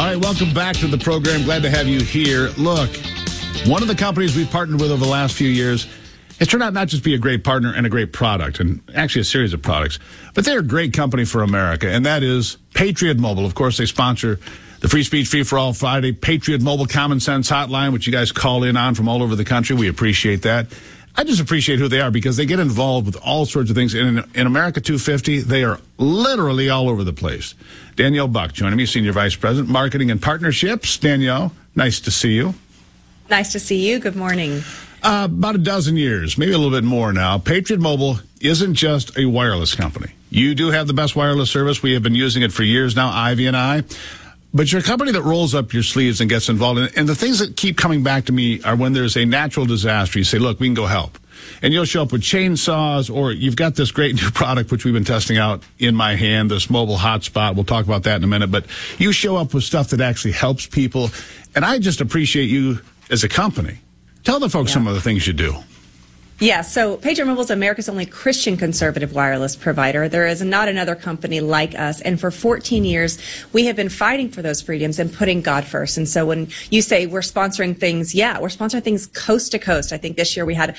All right, welcome back to the program. Glad to have you here. Look, one of the companies we've partnered with over the last few years has turned out not just be a great partner and a great product, and actually a series of products, but they're a great company for America, and that is Patriot Mobile. Of course, they sponsor the Free Speech Free for All Friday Patriot Mobile Common Sense Hotline, which you guys call in on from all over the country. We appreciate that. I just appreciate who they are because they get involved with all sorts of things. In America 250, they are literally all over the place. Danielle Buck joining me, Senior Vice President, Marketing and Partnerships. Danielle, nice to see you. Nice to see you. Good morning. About a dozen years, maybe a little bit more now, Patriot Mobile isn't just a wireless company. You do have the best wireless service. We have been using it for years now, Ivy and I. But you're a company that rolls up your sleeves and gets involved. And the things that keep coming back to me are when there's a natural disaster. You say, look, we can go help. And you'll show up with chainsaws, or you've got this great new product, which we've been testing out in my hand, this mobile hotspot. We'll talk about that in a minute. But you show up with stuff that actually helps people. And I just appreciate you as a company. Tell the folks some of the things you do. Yeah, so Patriot Mobile is America's only Christian conservative wireless provider. There is not another company like us. And for 14 years, we have been fighting for those freedoms and putting God first. And so when you say we're sponsoring things, we're sponsoring things coast to coast. I think this year we had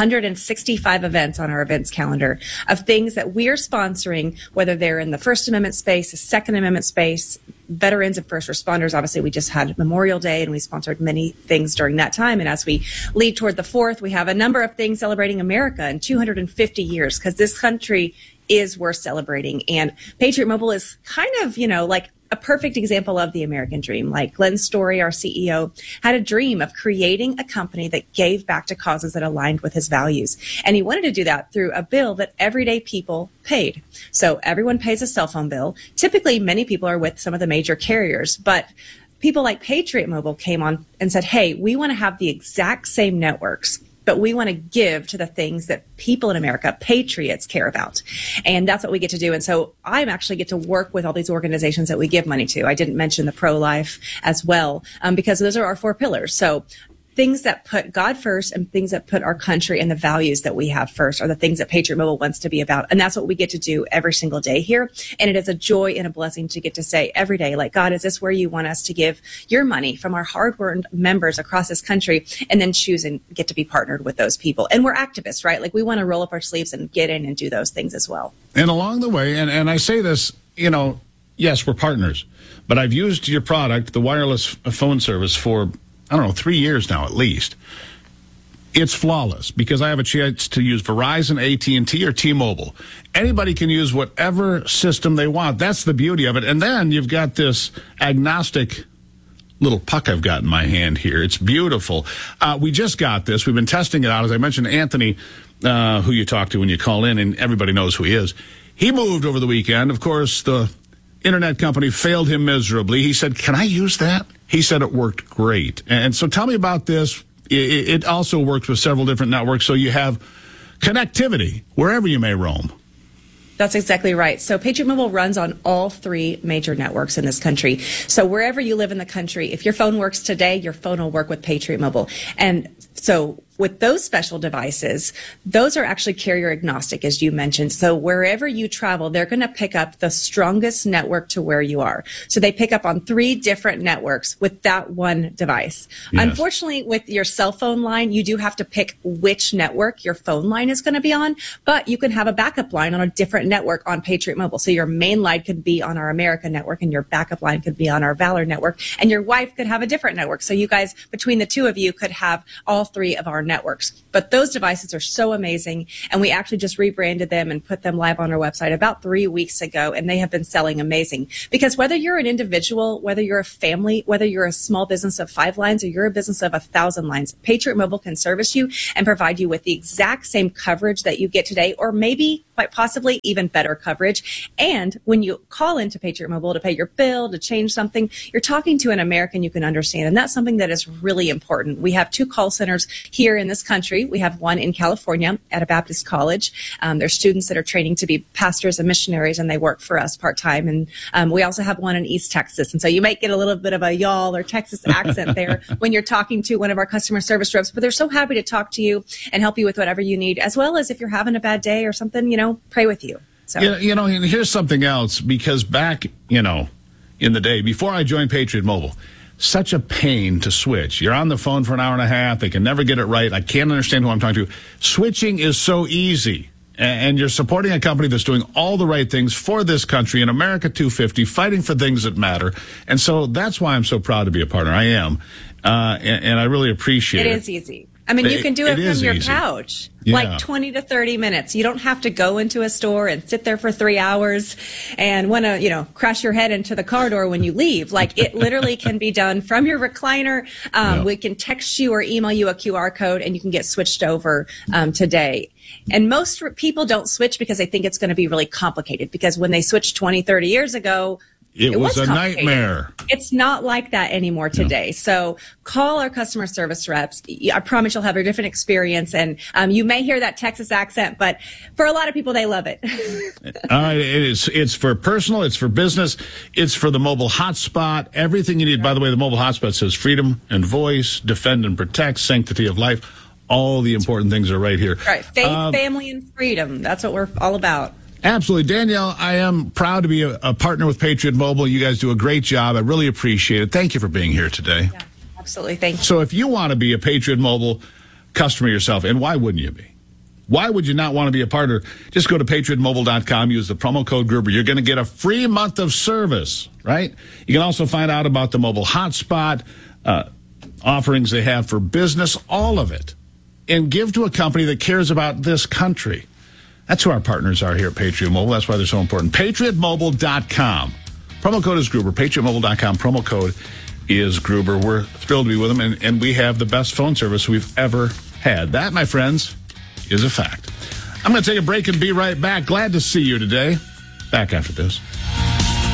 165 events on our events calendar of things that we are sponsoring, whether they're in the First Amendment space, the Second Amendment space, veterans and first responders. Obviously, we just had Memorial Day and we sponsored many things during that time. And as we lead toward the 4th, we have a number of things celebrating America in 250 years because this country is worth celebrating. And Patriot Mobile is kind of, like a perfect example of the American dream. Like Glenn Story, our CEO, had a dream of creating a company that gave back to causes that aligned with his values. And he wanted to do that through a bill that everyday people paid. So everyone pays a cell phone bill. Typically, many people are with some of the major carriers, but people like Patriot Mobile came on and said, hey, we want to have the exact same networks, but we want to give to the things that people in America, patriots, care about. And that's what we get to do. And so I actually get to work with all these organizations that we give money to. I didn't mention the pro-life as well, because those are our 4 pillars. So things that put God first and things that put our country and the values that we have first are the things that Patriot Mobile wants to be about. And that's what we get to do every single day here. And it is a joy and a blessing to get to say every day, like, God, is this where you want us to give your money from our hard-earned members across this country, and then choose and get to be partnered with those people. And we're activists, right? Like, we want to roll up our sleeves and get in and do those things as well. And along the way, and I say this, yes, we're partners, but I've used your product, the wireless phone service, for 3 years now at least. It's flawless because I have a chance to use Verizon, AT&T, or T-Mobile. Anybody can use whatever system they want. That's the beauty of it. And then you've got this agnostic little puck I've got in my hand here. It's beautiful. We just got this. We've been testing it out. As I mentioned, Anthony, who you talk to when you call in, and everybody knows who he is. He moved over the weekend. Of course, the internet company failed him miserably. He said, can I use that? He said it worked great. And so tell me about this. It also works with several different networks, so you have connectivity wherever you may roam. That's exactly right. So Patriot Mobile runs on all 3 major networks in this country. So wherever you live in the country, if your phone works today, your phone will work with Patriot Mobile. And so with those special devices, those are actually carrier agnostic, as you mentioned. So wherever you travel, they're going to pick up the strongest network to where you are. So they pick up on 3 different networks with that one device. Yes. Unfortunately, with your cell phone line, you do have to pick which network your phone line is going to be on, but you can have a backup line on a different network on Patriot Mobile. So your main line could be on our American network, and your backup line could be on our Valor network, and your wife could have a different network. So you guys, between the 2 of you, could have all 3 of our networks. But those devices are so amazing, and we actually just rebranded them and put them live on our website about 3 weeks ago, and they have been selling amazing. Because whether you're an individual, whether you're a family, whether you're a small business of 5 lines or you're a business of 1,000 lines, Patriot Mobile can service you and provide you with the exact same coverage that you get today, or maybe quite possibly even better coverage. And when you call into Patriot Mobile to pay your bill, to change something, you're talking to an American you can understand. And that's something that is really important. We have 2 call centers here in this country. We have one in California at a Baptist college. There's students that are training to be pastors and missionaries, and they work for us part-time. And we also have one in East Texas. And so you might get a little bit of a y'all or Texas accent there when you're talking to one of our customer service reps. But they're so happy to talk to you and help you with whatever you need, as well as if you're having a bad day or something, pray with you. So here's something else, because back, in the day before I joined Patriot Mobile. Such a pain to switch. You're on the phone for an hour and a half. They can never get it right. I can't understand who I'm talking to. Switching is so easy. And you're supporting a company that's doing all the right things for this country in America 250, fighting for things that matter. And so that's why I'm so proud to be a partner. I am. And I really appreciate it. It is easy. I mean, you can do it from your couch, like 20 to 30 minutes. You don't have to go into a store and sit there for 3 hours and want to, crash your head into the car door when you leave. Like, it literally can be done from your recliner. We can text you or email you a QR code, and you can get switched over today. And most people don't switch because they think it's going to be really complicated, because when they switched 20, 30 years ago, it was a nightmare. It's not like that anymore today. No. So call our customer service reps. I promise you'll have a different experience. And you may hear that Texas accent, but for a lot of people, they love it. It's for personal. It's for business. It's for the mobile hotspot. Everything you need. By the way, the mobile hotspot says freedom and voice, defend and protect, sanctity of life. All the important things are right here. Right. Faith, family, and freedom. That's what we're all about. Absolutely. Danielle, I am proud to be a partner with Patriot Mobile. You guys do a great job. I really appreciate it. Thank you for being here today. Yeah, absolutely. Thank you. So if you want to be a Patriot Mobile customer yourself, and why wouldn't you be? Why would you not want to be a partner? Just go to patriotmobile.com, use the promo code Gruber. You're going to get a free month of service, right? You can also find out about the mobile hotspot, offerings they have for business, all of it. And give to a company that cares about this country. That's who our partners are here at Patriot Mobile. That's why they're so important. PatriotMobile.com. Promo code is Gruber. PatriotMobile.com. Promo code is Gruber. We're thrilled to be with them, and we have the best phone service we've ever had. That, my friends, is a fact. I'm going to take a break and be right back. Glad to see you today. Back after this.